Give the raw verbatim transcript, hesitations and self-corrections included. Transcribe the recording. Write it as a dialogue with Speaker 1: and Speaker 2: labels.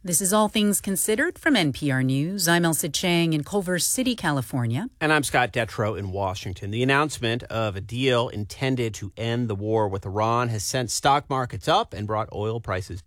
Speaker 1: This is All Things Considered from N P R News. I'm Elsa Chang in Culver City, California.
Speaker 2: And I'm Scott Detrow in Washington. The announcement of a deal intended to end the war with Iran has sent stock markets up and brought oil prices